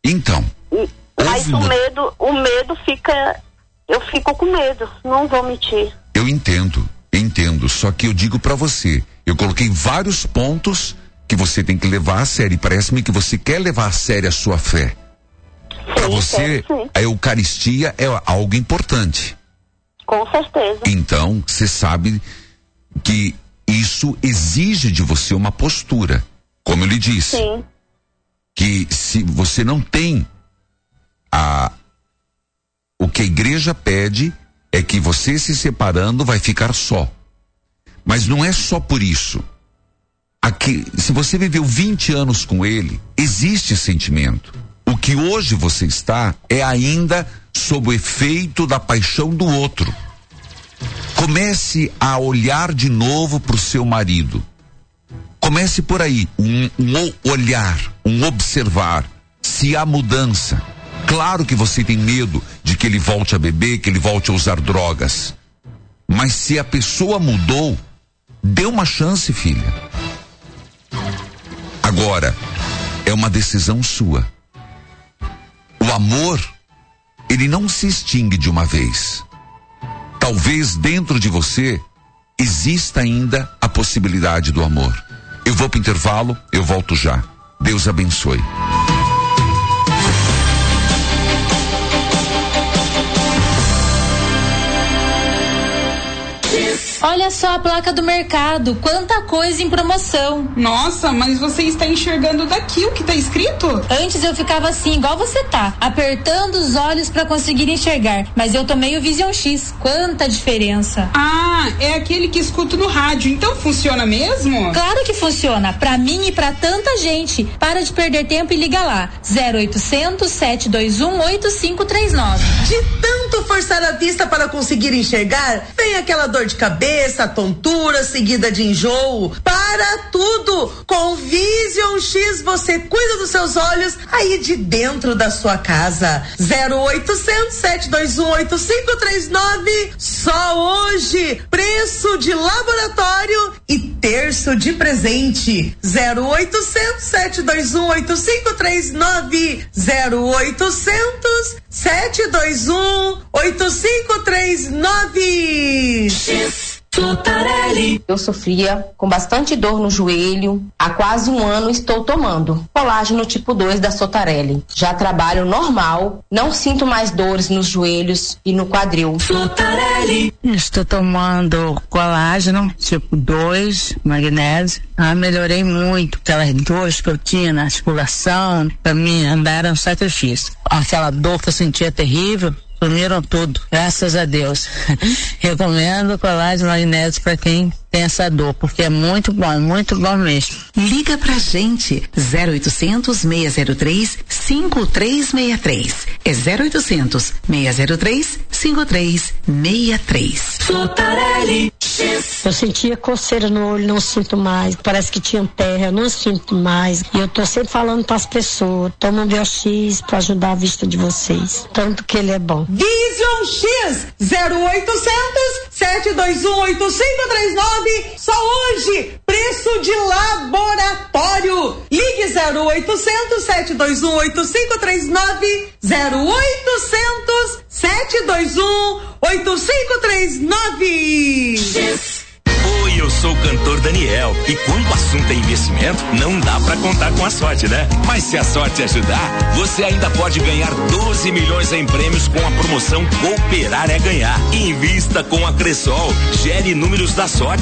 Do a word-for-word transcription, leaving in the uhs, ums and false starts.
Então. Mas o medo, o medo fica, eu fico com medo, não vou mentir. Eu entendo, entendo, só que eu digo pra você, eu coloquei vários pontos que você tem que levar a sério, e parece-me que você quer levar a sério a sua fé. Para você, quero, sim. A Eucaristia é algo importante. Com certeza. Então, você sabe que isso exige de você uma postura, como eu lhe disse. Sim. Que se você não tem a, o que a igreja pede é que você se separando vai ficar só. Mas não é só por isso. Aqui, se você viveu vinte anos com ele, existe sentimento. O que hoje você está é ainda sob o efeito da paixão do outro. Comece a olhar de novo para o seu marido. Comece por aí, um, um olhar, um observar se há mudança. Claro que você tem medo de que ele volte a beber, que ele volte a usar drogas. Mas se a pessoa mudou, dê uma chance, filha. Agora, é uma decisão sua. O amor, ele não se extingue de uma vez. Talvez dentro de você exista ainda a possibilidade do amor. Eu vou para o intervalo, eu volto já. Deus abençoe. Olha só a placa do mercado, quanta coisa em promoção. Nossa, mas você está enxergando daqui o que está escrito? Antes eu ficava assim, igual você tá, apertando os olhos para conseguir enxergar, mas eu tomei o Vision X, quanta diferença. Ah, é aquele que escuto no rádio, então funciona mesmo? Claro que funciona, pra mim e pra tanta gente. Para de perder tempo e liga lá, zero oitocentos, sete dois um, oito cinco três nove. De tanto forçar a vista para conseguir enxergar, vem aquela dor de cabeça, tontura seguida de enjoo. Para tudo! Com Vision X você cuida dos seus olhos aí de dentro da sua casa. zero oitocentos, sete dois um, oito cinco três nove. Só hoje, preço de laboratório e terço de presente. zero oitocentos, sete dois um, oito cinco três nove. zero oitocentos, sete dois um, oito cinco três nove. Sotarelli. Eu sofria com bastante dor no joelho. Há quase um ano estou tomando colágeno tipo dois da Sotarelli. Já trabalho normal, não sinto mais dores nos joelhos e no quadril. Sotarelli. Estou tomando colágeno tipo dois, magnésio. Ah, melhorei muito. Aquelas dores que eu tinha na articulação, pra mim andar era um sacrifício. Aquela dor que eu sentia terrível, sumiram tudo, graças a Deus. Recomendo colágeno magnésio para quem tem essa dor, porque é muito bom, muito bom mesmo. Liga pra gente, zero oitocentos, seis zero três, cinco três seis três. É zero oitocentos, seis zero três, cinco três seis três. Sotarelli. Eu sentia coceira no olho, não sinto mais. Parece que tinha terra, eu não sinto mais. E eu tô sempre falando pras pessoas, toma um Bio X pra ajudar a vista de vocês. Tanto que ele é bom. Vision X, zero oitocentos, sete dois um, oito cinco três nove. Só hoje, preço de laboratório. Ligue zero oitocentos, sete dois um, oito cinco três nove. zero oitocentos, sete dois um, oito cinco três nove. Oi, eu sou o cantor Daniel e quando o assunto é investimento, não dá pra contar com a sorte, né? Mas se a sorte ajudar, você ainda pode ganhar doze milhões em prêmios com a promoção Cooperar é Ganhar. Invista com a Cressol, gere números da sorte.